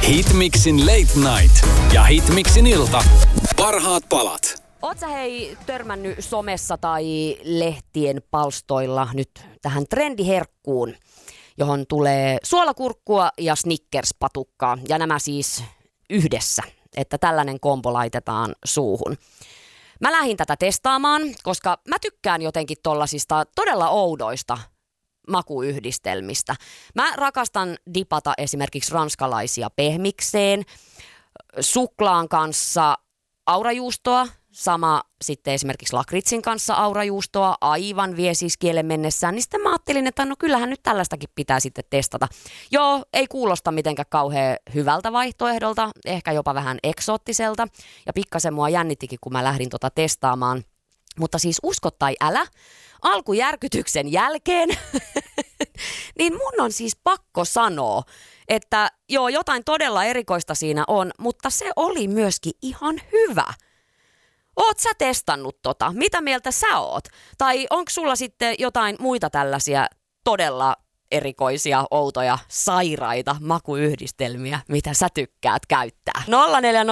Hitmixin Late Night ja Hitmixin ilta. Parhaat palat. Oot sä hei törmännyt somessa tai lehtien palstoilla nyt tähän trendiherkkuun, johon tulee suolakurkkua ja Snickers-patukkaa. Ja nämä siis yhdessä, että tällainen kombo laitetaan suuhun. Mä lähdin tätä testaamaan, koska mä tykkään jotenkin tollasista todella oudoista makuyhdistelmistä. Mä rakastan dipata esimerkiksi ranskalaisia pehmikseen, suklaan kanssa aurajuustoa, sama sitten esimerkiksi lakritsin kanssa aurajuustoa, aivan vie siis kielen mennessään, niin sitten mä ajattelin, että no kyllähän nyt tällaistakin pitää sitten testata. Joo, ei kuulosta mitenkään kauhean hyvältä vaihtoehdolta, ehkä jopa vähän eksoottiselta, ja pikkasen mua jännittikin, kun mä lähdin tota testaamaan. Mutta siis usko tai älä, alkujärkytyksen jälkeen, niin mun on siis pakko sanoa, että joo, jotain todella erikoista siinä on, mutta se oli myöskin ihan hyvä. Oot sä testannut tota? Mitä mieltä sä oot? Tai onko sulla sitten jotain muita tällaisia todella erikoisia, outoja, sairaita makuyhdistelmiä, mitä sä tykkäät käyttää? 0401836576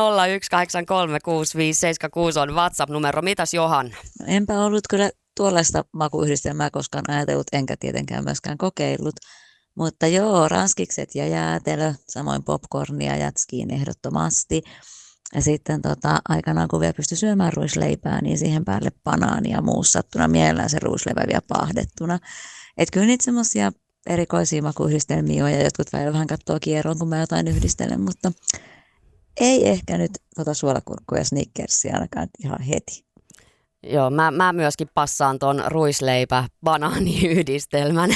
on WhatsApp-numero. Mitäs Johanna? Enpä ollut kyllä tuollaista makuyhdistelmää koskaan ajatellut, enkä tietenkään myöskään kokeillut. Mutta joo, ranskikset ja jäätelö, samoin popcornia jatskiin ehdottomasti. Ja sitten aikanaan, kun vielä pystyi syömään ruisleipää, niin siihen päälle banaania ja muussattuna, mielellään se ruisleipä vielä pahdettuna. Että kyllä niitä semmoisia erikoisia makuyhdistelmiä on, ja jotkut vähän katsoo kierroon, kun mä jotain yhdistelen, mutta ei ehkä nyt suolakurkkua ja Snickersia ainakaan ihan heti. Joo, mä myöskin passaan ton ruisleipä-banaaniyhdistelmän.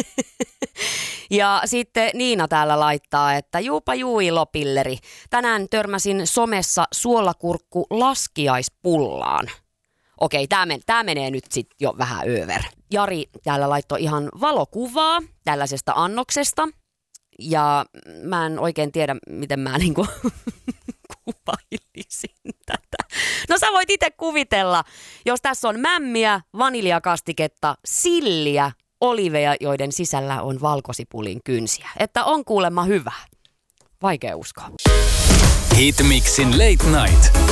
Ja sitten Niina täällä laittaa, että juupa juilopilleri. Tänään törmäsin somessa suolakurkku laskiaispullaan. Okei, tää menee nyt sitten jo vähän över. Jari täällä laittoi ihan valokuvaa tällaisesta annoksesta. Ja mä en oikein tiedä, miten mä niinku kuvailisin tätä. No sä voit itse kuvitella, jos tässä on mämmiä, vaniljakastiketta, silliä, oliveja, joiden sisällä on valkosipulin kynsiä. Että on kuulemma hyvä. Vaikea uskoa. Hitmixin Late Night.